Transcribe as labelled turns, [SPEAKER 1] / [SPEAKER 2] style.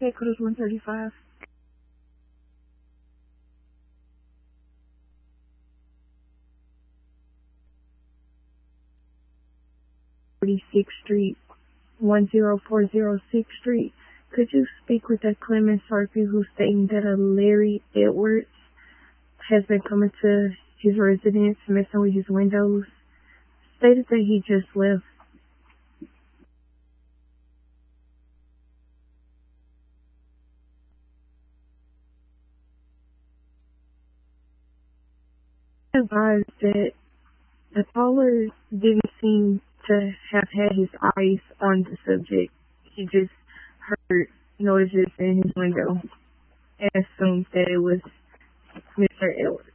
[SPEAKER 1] Headquarters 135. 46th Street, 10406th Street. Could you speak with that Clemens Harvey who's stating that a Larry Edwards has been coming to his residence, messing with his windows? Stated that he just left. Advised that the caller didn't seem to have had his eyes on the subject. He just heard noises in his window and assumed that it was Mr. Edwards.